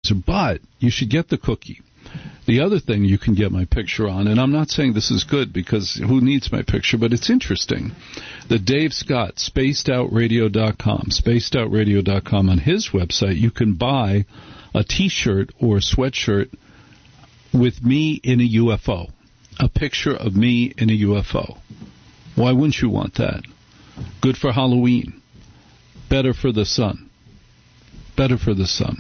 but you should get the cookie. The other thing you can get my picture on, and I'm not saying this is good because who needs my picture, but it's interesting. The Dave Scott, spacedoutradio.com, on his website, you can buy a T-shirt or a sweatshirt with me in a UFO, a picture of me in a UFO. Why wouldn't you want that? Good for Halloween. Better for the sun. Better for the sun.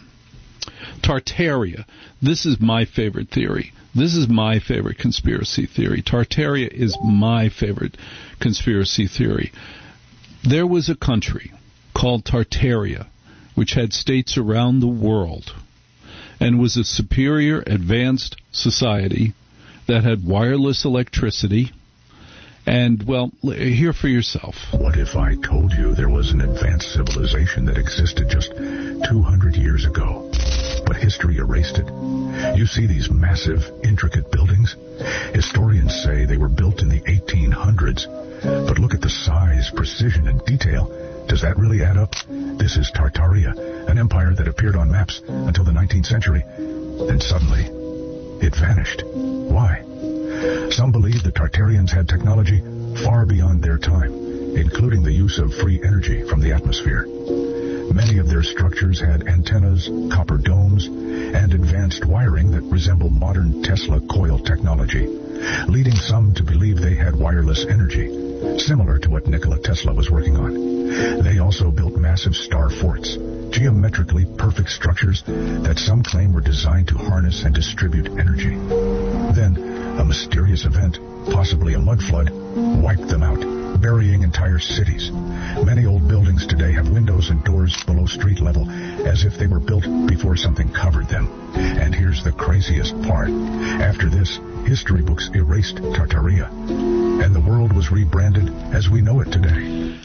Tartaria. This is my favorite theory. This is my favorite conspiracy theory. Tartaria is my favorite conspiracy theory. There was a country called Tartaria, which had states around the world, and was a superior, advanced society that had wireless electricity. And, well, hear for yourself. What if I told you there was an advanced civilization that existed just 200 years ago, but history erased it? You see these massive, intricate buildings? Historians say they were built in the 1800s. But look at the size, precision, and detail. Does that really add up? This is Tartaria, an empire that appeared on maps until the 19th century. Then suddenly, it vanished. Why? Some believe the Tartarians had technology far beyond their time, including the use of free energy from the atmosphere. Many of their structures had antennas, copper domes, and advanced wiring that resembled modern Tesla coil technology, leading some to believe they had wireless energy, similar to what Nikola Tesla was working on. They also built massive star forts, geometrically perfect structures that some claim were designed to harness and distribute energy. Then, a mysterious event, possibly a mud flood, wiped them out, burying entire cities. Many old buildings today have windows and doors below street level, as if they were built before something covered them. And here's the craziest part. After this, history books erased Tartaria, and the world was rebranded as we know it today.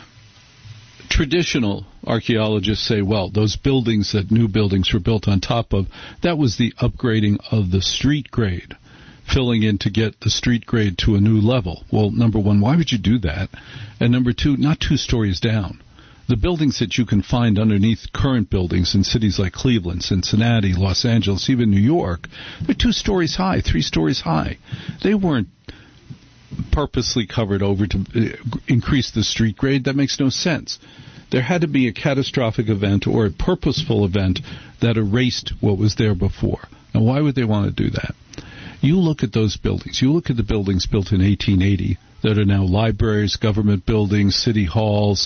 Traditional archaeologists say, well, those buildings that new buildings were built on top of, that was the upgrading of the street grade, filling in to get the street grade to a new level. Well, number one, why would you do that? And number two, not 2 stories down. The buildings that you can find underneath current buildings in cities like Cleveland, Cincinnati, Los Angeles, even New York, they're 2 stories high, 3 stories high. They weren't purposely covered over to increase the street grade. That makes no sense. There had to be a catastrophic event or a purposeful event that erased what was there before. Now, why would they want to do that? You look at those buildings. You look at the buildings built in 1880 that are now libraries, government buildings, city halls,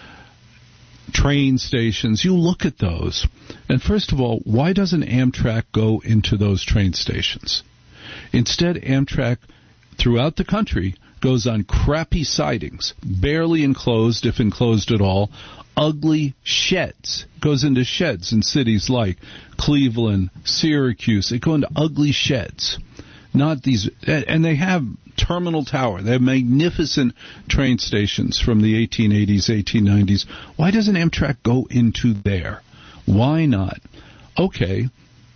train stations. You look at those. And first of all, why doesn't Amtrak go into those train stations? Instead, Amtrak, throughout the country, goes on crappy sidings, barely enclosed, if enclosed at all, ugly sheds. Goes into sheds in cities like Cleveland, Syracuse. They go into ugly sheds. Not these, and they have Terminal Tower. They have magnificent train stations from the 1880s, 1890s. Why doesn't Amtrak go into there? Why not? Okay,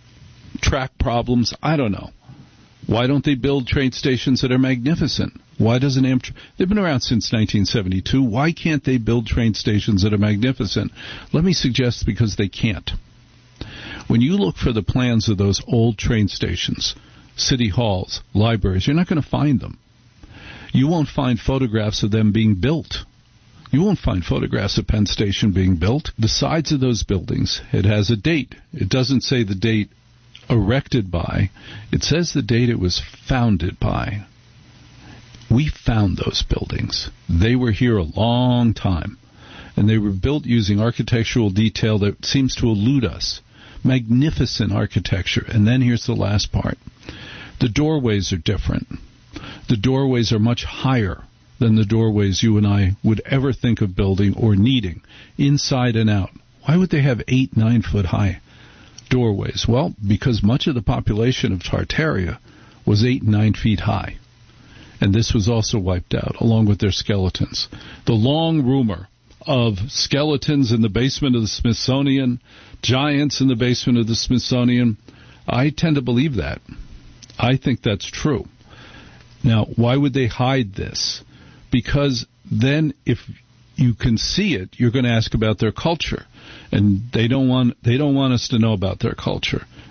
track problems, I don't know. Why don't they build train stations that are magnificent? Why doesn't Amtrak? They've been around since 1972. Why can't they build train stations that are magnificent? Let me suggest because they can't. When you look for the plans of those old train stations, city halls, libraries, you're not going to find them. You won't find photographs of them being built. You won't find photographs of Penn Station being built. The sides of those buildings, it has a date. It doesn't say the date erected by. It says the date it was founded by. We found those buildings. They were here a long time, and they were built using architectural detail that seems to elude us. Magnificent architecture. And then here's the last part. The doorways are different. The doorways are much higher than the doorways you and I would ever think of building or needing, inside and out. Why would they have 8, 9 foot high doorways? Well, because much of the population of Tartaria was 8 and 9 feet high. And this was also wiped out, along with their skeletons. The long rumor of skeletons in the basement of the Smithsonian, giants in the basement of the Smithsonian, I tend to believe that. I think that's true. Now, why would they hide this? Because then if you can see it, you're going to ask about their culture. And they don't want us to know about their culture.